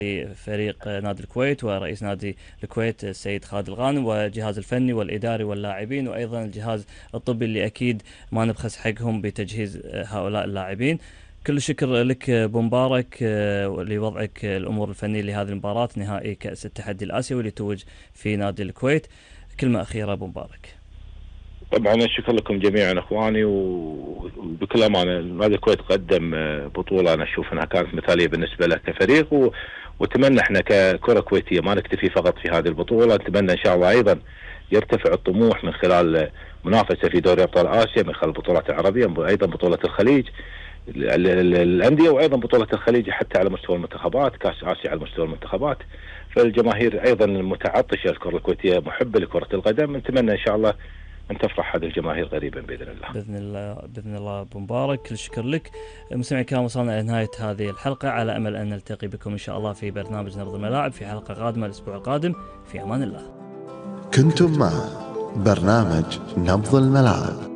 فريق نادي الكويت ورئيس نادي الكويت السيد خالد الغانم، والجهاز الفني والإداري واللاعبين، وأيضا الجهاز الطبي اللي أكيد ما نبخس حقهم بتجهيز هؤلاء اللاعبين. كل الشكر لك أبو مبارك لوضعك الأمور الفنية لهذه المباراة، نهائي كأس التحدي الآسيوي اللي توج في نادي الكويت. كلمة أخيرة أبو مبارك. طبعا الشكر لكم جميعا اخواني، وبكل امانه نادي الكويت قدم بطوله انا اشوف انها كانت مثاليه بالنسبه له كفريق، واتمنى احنا ككره كويتيه ما نكتفي فقط في هذه البطوله، نتمنى ان شاء الله ايضا يرتفع الطموح من خلال منافسه في دوري ابطال اسيا، من خلال البطولات العربيه، ايضا بطوله الخليج الانديه، وايضا بطوله الخليج حتى على مستوى المنتخبات، كاس اسيا على مستوى المنتخبات. فالجماهير ايضا المتعطشه الكره الكويتيه محبه لكره القدم، نتمنى ان شاء الله أن تفرح هذه الجماهير قريبا بإذن الله. بإذن الله أبو مبارك، كل الشكر لك. مستمعي الكرام، وصلنا إلى نهاية هذه الحلقة، على أمل أن نلتقي بكم إن شاء الله في برنامج نبض الملاعب في حلقة قادمة الأسبوع القادم. في أمان الله. كنتم مع برنامج نبض الملاعب.